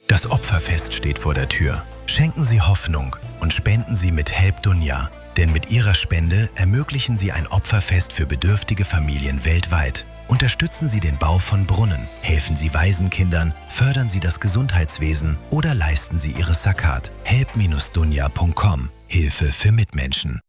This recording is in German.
Das Opferfest steht vor der Tür. Schenken Sie Hoffnung und spenden Sie mit Help Dunya. Denn mit Ihrer Spende ermöglichen Sie ein Opferfest für bedürftige Familien weltweit. Unterstützen Sie den Bau von Brunnen, helfen Sie Waisenkindern, fördern Sie das Gesundheitswesen oder leisten Sie Ihre Zakat. help-dunya.com. Hilfe für Mitmenschen.